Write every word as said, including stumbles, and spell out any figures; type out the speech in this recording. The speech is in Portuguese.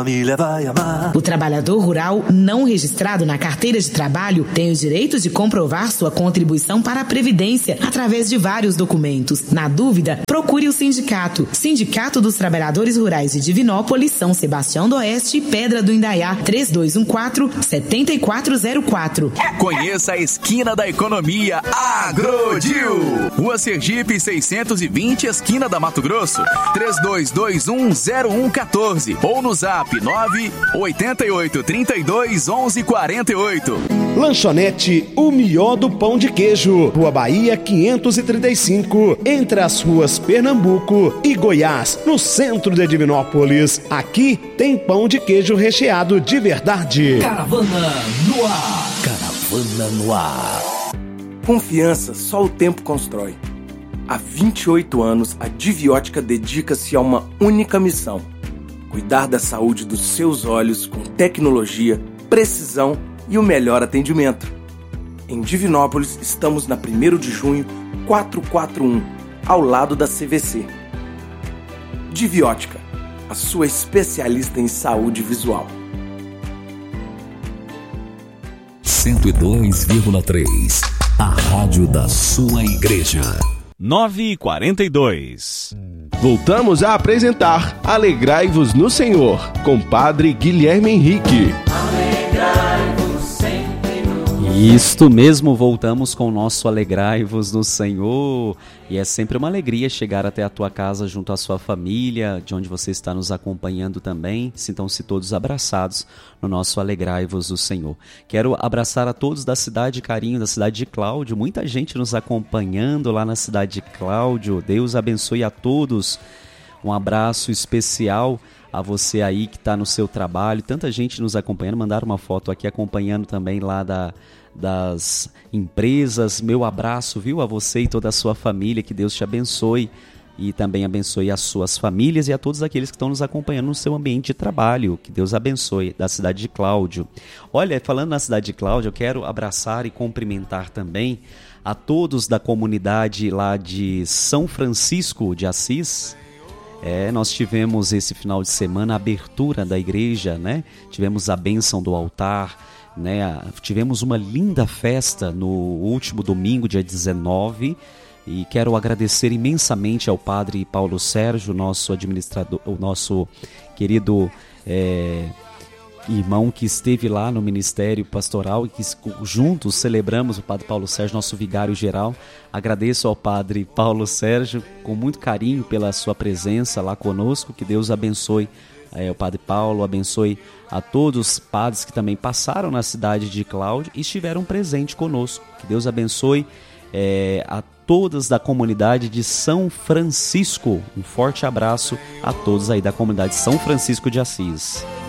O trabalhador rural não registrado na carteira de trabalho tem o direito de comprovar sua contribuição para a Previdência através de vários documentos. Na dúvida, procure o sindicato. Sindicato dos Trabalhadores Rurais de Divinópolis, São Sebastião do Oeste e Pedra do Indaiá, três dois um quatro, sete quatro zero quatro. Conheça a esquina da economia Agrodil. Rua Sergipe seiscentos e vinte, esquina da Mato Grosso, três dois dois um zero um um quatro ou no zap nove oito oito, três dois, onze, quatro oito. Lanchonete O Mió do Pão de Queijo, Rua Bahia quinhentos e trinta e cinco, entre as ruas Pernambuco e Goiás, no centro de Divinópolis. Aqui tem pão de queijo recheado de verdade. Caravana no ar. Caravana no ar. Confiança só o tempo constrói. Há vinte e oito anos, a Diviótica dedica-se a uma única missão: cuidar da saúde dos seus olhos com tecnologia, precisão e o melhor atendimento. Em Divinópolis, estamos na primeiro de junho, quatrocentos e quarenta e um, ao lado da C V C. Diviótica, a sua especialista em saúde visual. cento e dois vírgula três, a rádio da sua igreja. nove e quarenta e dois. Voltamos a apresentar Alegrai-vos no Senhor, com Padre Guilherme Henrique. Alegrai-vos sempre no Isto mesmo, voltamos com o nosso Alegrai-vos no Senhor. E é sempre uma alegria chegar até a tua casa junto à sua família, de onde você está nos acompanhando também. Sintam-se todos abraçados no nosso Alegrai-vos no Senhor. Quero abraçar a todos da cidade de Carinho, da cidade de Cláudio. Muita gente nos acompanhando lá na cidade de Cláudio. Deus abençoe a todos. Um abraço especial a você aí que está no seu trabalho. Tanta gente nos acompanhando. Mandaram uma foto aqui acompanhando também lá da... das empresas. Meu abraço, viu, a você e toda a sua família, que Deus te abençoe e também abençoe as suas famílias e a todos aqueles que estão nos acompanhando no seu ambiente de trabalho, que Deus abençoe, da cidade de Cláudio. Olha, falando na cidade de Cláudio, eu quero abraçar e cumprimentar também a todos da comunidade lá de São Francisco de Assis. É, nós tivemos esse final de semana a abertura da igreja, né? Tivemos a bênção do altar, né? Tivemos uma linda festa no último domingo, dia dezenove, e quero agradecer imensamente ao Padre Paulo Sérgio, nosso administrador, o nosso querido é, irmão que esteve lá no Ministério Pastoral e que juntos celebramos o Padre Paulo Sérgio, nosso vigário geral. Agradeço ao Padre Paulo Sérgio com muito carinho pela sua presença lá conosco. Que Deus abençoe É, o Padre Paulo, abençoe a todos os padres que também passaram na cidade de Cláudio e estiveram presentes conosco. Que Deus abençoe é, a todas da comunidade de São Francisco. Um forte abraço a todos aí da comunidade de São Francisco de Assis.